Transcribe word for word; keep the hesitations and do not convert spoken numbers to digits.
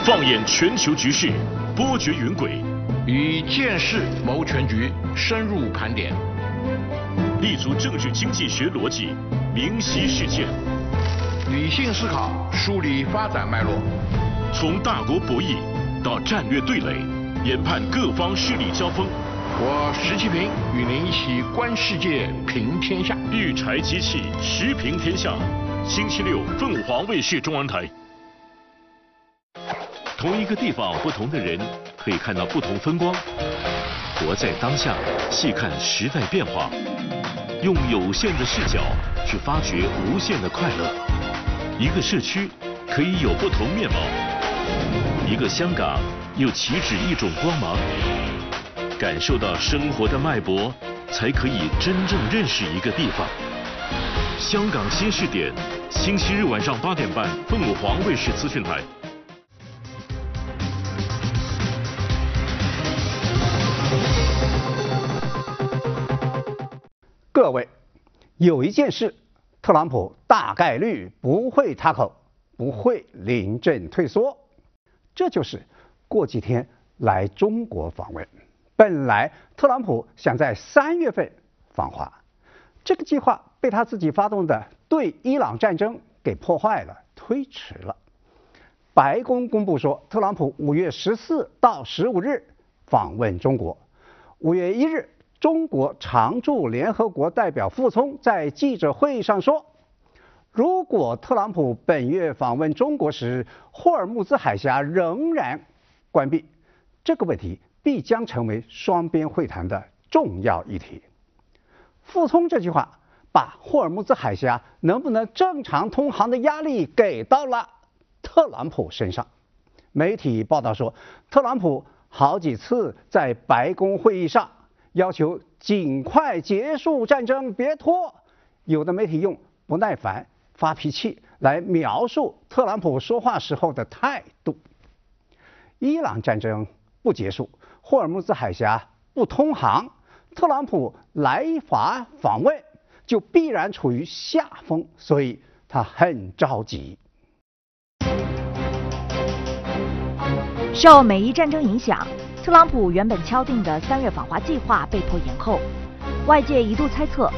放眼全球局势，波谲云诡； 以见识谋全局，深入盘点； 立足政治经济学逻辑，明晰事件； 理性思考，梳理发展脉络； 从大国博弈到战略对垒，研判各方势力交锋。 我石其平与您一起观世界，评天下。 育才机器，时评天下。星期六，凤凰卫视中文台。同一个地方，不同的人，可以看到不同风光。活在当下，细看时代变化，用有限的视角去发掘无限的快乐。一个社区可以有不同面貌，一个香港又岂止一种光芒。感受到生活的脉搏，才可以真正认识一个地方。香港新视点，星期日晚上八点半，凤凰卫视资讯台。 各位，有一件事，特朗普大概率不会插口，不会临阵退缩，这就是过几天来中国访问。本来特朗普想在三月份访华，这个计划被他自己发动的对伊朗战争给破坏了，推迟了。白宫公布说，特朗普五月十四到十五日访问中国。五月一日，中国常驻联合国代表傅聪在记者会上说，如果特朗普本月访问中国时，霍尔木兹海峡仍然关闭，这个问题必将成为双边会谈的重要议题。傅聪这句话把霍尔木兹海峡能不能正常通航的压力给到了特朗普身上。媒体报道说，特朗普好几次在白宫会议上要求尽快结束战争，别拖。有的媒体用不耐烦、发脾气来描述特朗普说话时候的态度。伊朗战争不结束，霍尔木兹海峡不通航，特朗普来华访问就必然处于下风，所以他很着急。 受美伊战争影响，特朗普原本敲定的三月访华计划被迫延后，外界一度猜测